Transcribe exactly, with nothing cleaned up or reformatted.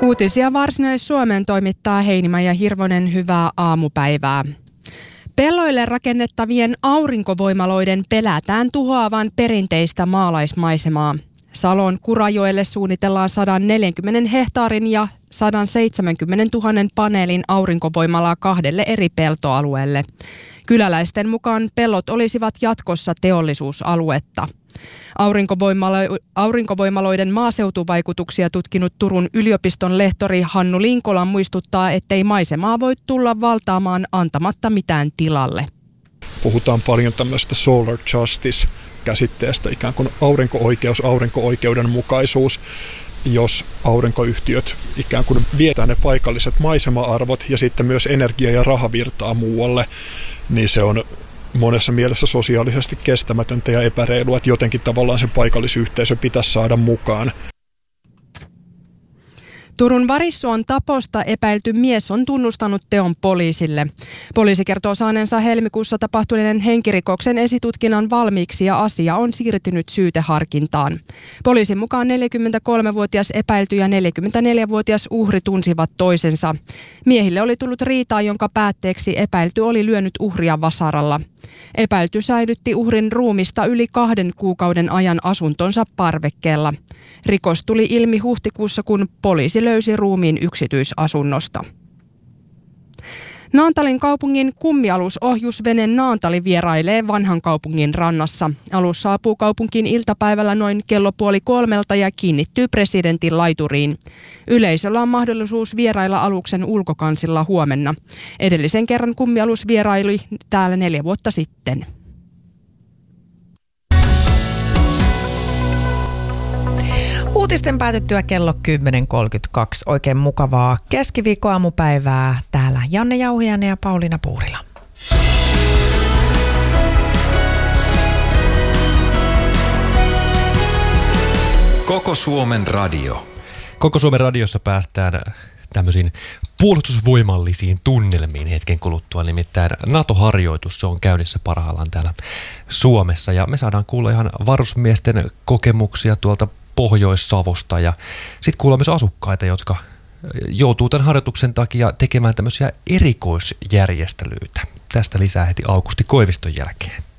Uutisia Varsinais-Suomeen toimittaa Heinimäjä Hirvonen, hyvää aamupäivää. Pelloille rakennettavien aurinkovoimaloiden pelätään tuhoavan perinteistä maalaismaisemaa. Salon Kurajoelle suunnitellaan sata neljäkymmentä hehtaarin ja sata seitsemänkymmentätuhatta paneelin aurinkovoimalaa kahdelle eri peltoalueelle. Kyläläisten mukaan pellot olisivat jatkossa teollisuusaluetta. Aurinkovoimalo- aurinkovoimaloiden maaseutuvaikutuksia tutkinut Turun yliopiston lehtori Hannu Linkola muistuttaa, ettei maisemaa voi tulla valtaamaan antamatta mitään tilalle. Puhutaan paljon tämmöistä solar justice-käsitteestä, ikään kuin aurinko-oikeus, aurinko-oikeudenmukaisuus. Jos aurinkoyhtiöt ikään kuin vietää ne paikalliset maisema-arvot ja sitten myös energia- ja rahavirtaa muualle, niin se on monessa mielessä sosiaalisesti kestämätöntä ja epäreilua, että jotenkin tavallaan se paikallisyhteisö pitäisi saada mukaan. Turun Varissuon taposta epäilty mies on tunnustanut teon poliisille. Poliisi kertoo saaneensa helmikuussa tapahtuneen henkirikoksen esitutkinnan valmiiksi ja asia on siirtynyt syyteharkintaan. Poliisin mukaan neljäkymmentäkolmevuotias epäilty ja neljäkymmentäneljävuotias uhri tunsivat toisensa. Miehille oli tullut riitaa, jonka päätteeksi epäilty oli lyönyt uhria vasaralla. Epäilty säilytti uhrin ruumista yli kahden kuukauden ajan asuntonsa parvekkeella. Rikos tuli ilmi huhtikuussa, kun poliisi löysi ruumiin yksityisasunnosta. Naantalin kaupungin kummialus Ohjusvene Naantali vierailee vanhan kaupungin rannassa. Alus saapuu kaupunkiin iltapäivällä noin kello puoli kolmelta ja kiinnittyy presidentin laituriin. Yleisöllä on mahdollisuus vierailla aluksen ulkokansilla huomenna. Edellisen kerran kummialus vieraili täällä neljä vuotta sitten. Uutisten päätyttyä kello kymmenen kolmekymmentäkaksi. Oikein mukavaa keskiviikkoaamupäivää. Täällä Janne Jauhiainen ja Pauliina Puurila. Koko Suomen radio. Koko Suomen radiossa päästään tämmöisiin puolustusvoimallisiin tunnelmiin hetken kuluttua. Nimittäin NATO-harjoitus, se on käynnissä parhaillaan täällä Suomessa. Ja me saadaan kuulla ihan varusmiesten kokemuksia tuolta Pohjois-Savosta ja sitten kuulla myös asukkaita, jotka joutuu tämän harjoituksen takia tekemään tämmöisiä erikoisjärjestelyitä. Tästä lisää heti Aukusti Koiviston jälkeen.